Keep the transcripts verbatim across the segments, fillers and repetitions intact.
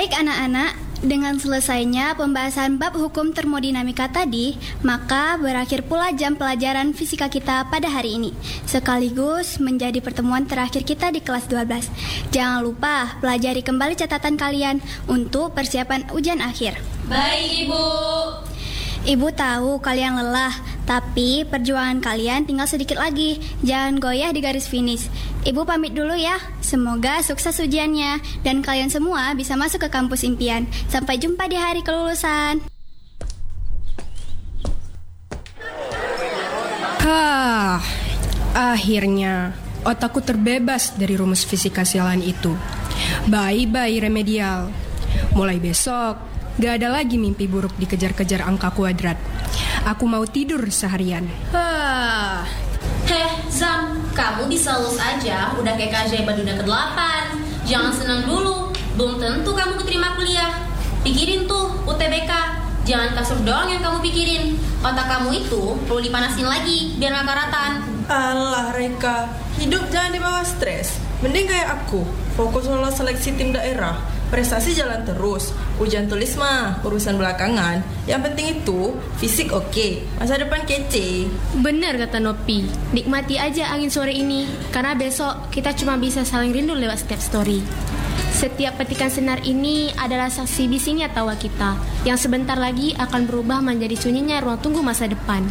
Baik anak-anak, dengan selesainya pembahasan bab hukum termodinamika tadi, maka berakhir pula jam pelajaran fisika kita pada hari ini, sekaligus menjadi pertemuan terakhir kita di kelas dua belas. Jangan lupa pelajari kembali catatan kalian untuk persiapan ujian akhir. Baik, Ibu. Ibu tahu kalian lelah, tapi perjuangan kalian tinggal sedikit lagi. Jangan goyah di garis finish. Ibu pamit dulu ya. Semoga sukses ujiannya dan kalian semua bisa masuk ke kampus impian. Sampai jumpa di hari kelulusan. Hah, akhirnya otakku terbebas dari rumus fisika sialan itu. Bye-bye remedial. Mulai besok gak ada lagi mimpi buruk dikejar-kejar angka kuadrat. Aku mau tidur seharian. Hah. Heh, Zam, kamu bisa lulus aja, udah kayak keajaiban dunia kedelapan. Jangan senang dulu, belum tentu kamu keterima kuliah. Pikirin tuh U T B K, jangan kasur doang yang kamu pikirin. Otak kamu itu perlu dipanasin lagi, biar gak karatan. Alah Reka, hidup jangan dibawa stres. Mending kayak aku, fokus lolos seleksi tim daerah. Prestasi jalan terus, ujian tulis mah urusan belakangan. Yang penting itu fisik oke, masa depan kece. Bener kata Nopi, nikmati aja angin sore ini, karena besok kita cuma bisa saling rindu lewat setiap story. Setiap petikan sinar ini adalah saksi bisinya tawa kita, yang sebentar lagi akan berubah menjadi sunyinya ruang tunggu masa depan.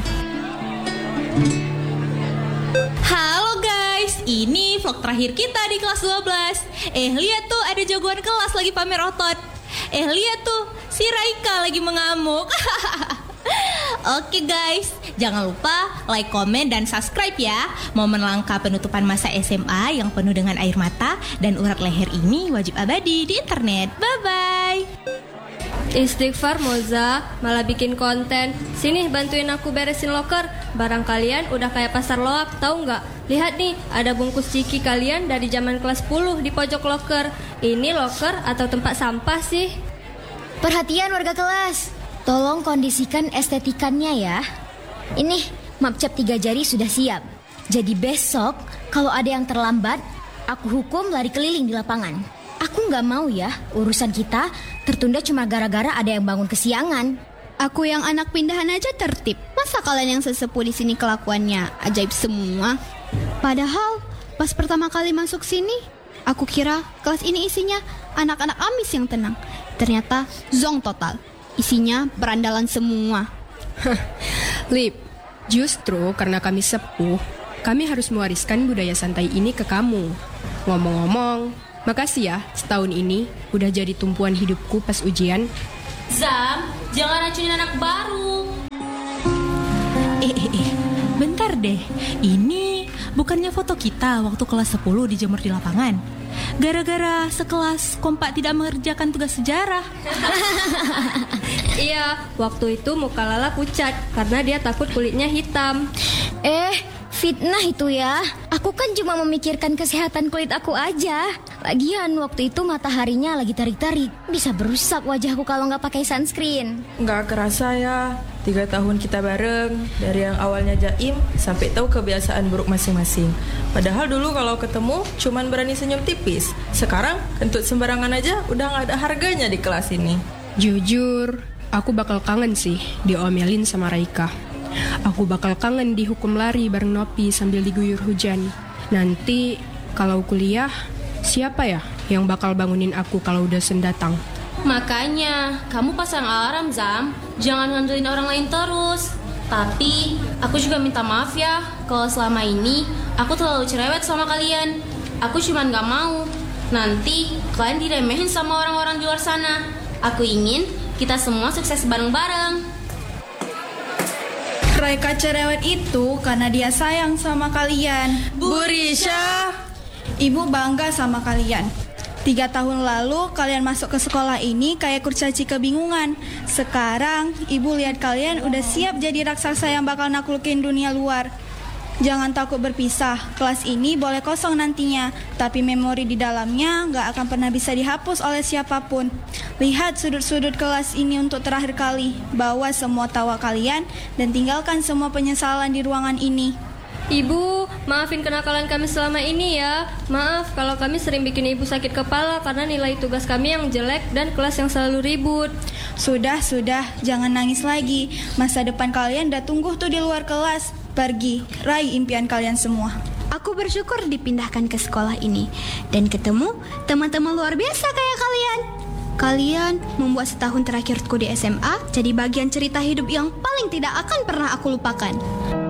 Halo guys, ini vlog terakhir kita di kelas dua belas. Eh lihat tuh ada jagoan kelas lagi pamer otot. Eh lihat tuh si Raika lagi mengamuk. Oke guys, jangan lupa like, komen, dan subscribe ya. Momen langka penutupan masa S M A yang penuh dengan air mata dan urat leher ini wajib abadi di internet. Bye-bye. Istighfar Moza, malah bikin konten. Sini bantuin aku beresin loker. Barang kalian udah kayak pasar loak, tahu nggak? Lihat nih, ada bungkus ciki kalian dari zaman kelas sepuluh di pojok loker. Ini loker atau tempat sampah sih? Perhatian warga kelas, tolong kondisikan estetikannya ya. Ini map cap tiga jari sudah siap. Jadi besok kalau ada yang terlambat, aku hukum lari keliling di lapangan. Aku nggak mau ya urusan kita tertunda cuma gara-gara ada yang bangun kesiangan. Aku yang anak pindahan aja tertib. Masa kalian yang sesepuh di sini kelakuannya ajaib semua? Padahal pas pertama kali masuk sini, aku kira kelas ini isinya anak-anak amis yang tenang. Ternyata zong total. Isinya berandalan semua. Lip, justru karena kami sepuh, kami harus mewariskan budaya santai ini ke kamu. Ngomong-ngomong, makasih ya setahun ini udah jadi tumpuan hidupku pas ujian. Zam, jangan racunin anak baru. Eh, eh, eh, bentar deh. Ini bukannya foto kita waktu kelas sepuluh dijemur di lapangan. Gara-gara sekelas kompak tidak mengerjakan tugas sejarah. Iya, waktu itu muka Lala pucat karena dia takut kulitnya hitam. Eh, fitnah itu ya. Aku kan cuma memikirkan kesehatan kulit aku aja. Lagian waktu itu mataharinya lagi tarik-tarik. Bisa berusak wajahku kalau nggak pakai sunscreen. Nggak kerasa ya, tiga tahun kita bareng. Dari yang awalnya jaim sampai tahu kebiasaan buruk masing-masing. Padahal dulu kalau ketemu cuman berani senyum tipis. Sekarang kentut sembarangan aja udah nggak ada harganya di kelas ini. Jujur, aku bakal kangen sih diomelin sama Raika. Aku bakal kangen dihukum lari bareng Nopi sambil diguyur hujan. Nanti kalau kuliah, siapa ya yang bakal bangunin aku kalau udah sen datang? Makanya, kamu pasang alarm Zam. Jangan ngandelin orang lain terus. Tapi, aku juga minta maaf ya kalau selama ini aku terlalu cerewet sama kalian. Aku cuman gak mau nanti kalian diremehin sama orang-orang di luar sana. Aku ingin kita semua sukses bareng-bareng. Raika cerewet itu karena dia sayang sama kalian. Bu Risha, Ibu bangga sama kalian. Tiga tahun lalu kalian masuk ke sekolah ini kayak kurcaci kebingungan. Sekarang ibu lihat kalian udah siap jadi raksasa yang bakal naklukin dunia luar. Jangan takut berpisah. Kelas ini boleh kosong nantinya, tapi memori di dalamnya gak akan pernah bisa dihapus oleh siapapun. Lihat sudut-sudut kelas ini untuk terakhir kali. Bawa semua tawa kalian dan tinggalkan semua penyesalan di ruangan ini. Ibu, maafin kenakalan kami selama ini ya. Maaf kalau kami sering bikin ibu sakit kepala karena nilai tugas kami yang jelek dan kelas yang selalu ribut. Sudah, sudah, jangan nangis lagi. Masa depan kalian udah tunggu tuh di luar kelas. Pergi, raih impian kalian semua. Aku bersyukur dipindahkan ke sekolah ini dan ketemu teman-teman luar biasa kayak kalian. Kalian membuat setahun terakhirku di S M A jadi bagian cerita hidup yang paling tidak akan pernah aku lupakan.